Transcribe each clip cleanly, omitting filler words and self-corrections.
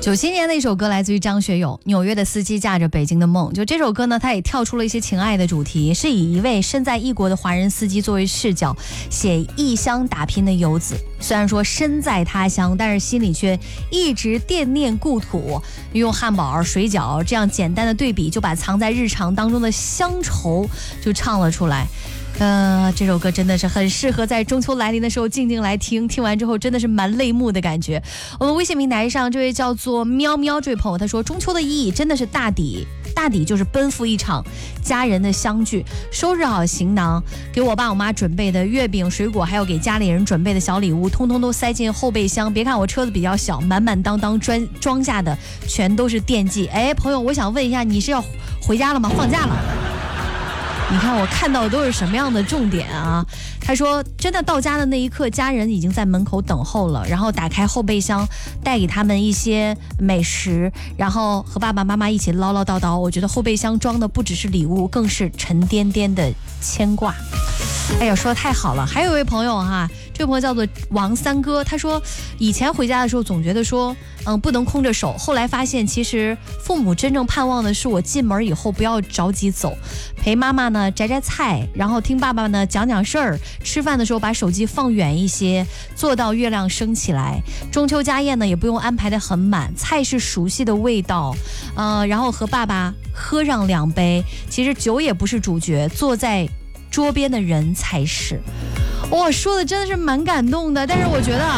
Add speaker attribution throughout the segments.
Speaker 1: 97年的一首歌来自于张学友，《纽约的司机驾着北京的梦》。就这首歌呢，它也跳出了一些情爱的主题，是以一位身在异国的华人司机作为视角，写异乡打拼的游子。虽然说身在他乡，但是心里却一直惦念故土。用汉堡、水饺这样简单的对比，就把藏在日常当中的乡愁就唱了出来。这首歌真的是很适合在中秋来临的时候静静来听，听完之后真的是蛮泪目的感觉。我们微信平台上这位叫做喵喵这位朋友，他说中秋的意义真的是大抵就是奔赴一场家人的相聚，收拾好行囊，给我爸我妈准备的月饼、水果，还有给家里人准备的小礼物，通通都塞进后备箱。别看我车子比较小，满满当当装下的全都是惦记。朋友，我想问一下，你是要回家了吗？放假了？你看我看到的都是什么样的重点啊？他说真的到家的那一刻，家人已经在门口等候了，然后打开后备箱，带给他们一些美食，然后和爸爸妈妈一起唠唠叨叨。我觉得后备箱装的不只是礼物，更是沉甸甸的牵挂。哎呀，说的太好了。还有一位朋友哈，这位朋友叫做王三哥，他说以前回家的时候总觉得说不能空着手，后来发现其实父母真正盼望的是我进门以后不要着急走，陪妈妈呢摘摘菜，然后听爸爸呢讲讲事儿，吃饭的时候把手机放远一些，做到月亮升起来。中秋家宴呢也不用安排得很满，菜是熟悉的味道，然后和爸爸喝上2杯，其实酒也不是主角，坐在桌边的人才是。哇，说的真的是蛮感动的，但是我觉得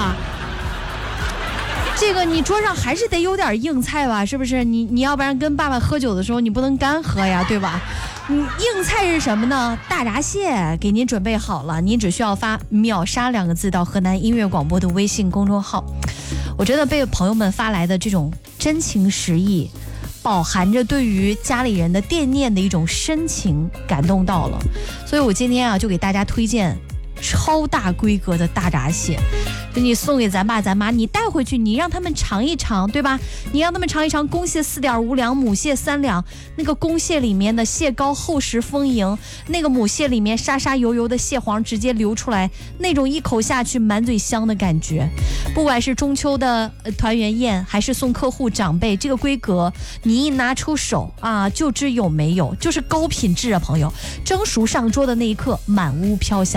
Speaker 1: 这个你桌上还是得有点硬菜吧，是不是？你要不然跟爸爸喝酒的时候你不能干喝呀，对吧？硬菜是什么呢？大闸蟹给您准备好了，您只需要发秒杀2个字到河南音乐广播的微信公众号。我真的被朋友们发来的这种真情实意，饱含着对于家里人的惦念的一种深情感动到了，所以我今天就给大家推荐超大规格的大闸蟹，就你送给咱爸咱妈，你带回去，你让他们尝一尝，对吧？你让他们尝一尝公蟹4.5两，母蟹3两，那个公蟹里面的蟹膏厚实丰盈，那个母蟹里面沙沙油油的蟹黄直接流出来，那种一口下去满嘴香的感觉。不管是中秋的团圆宴，还是送客户长辈，这个规格你一拿出手就知有没有，就是高品质啊，朋友。蒸熟上桌的那一刻，满屋飘香。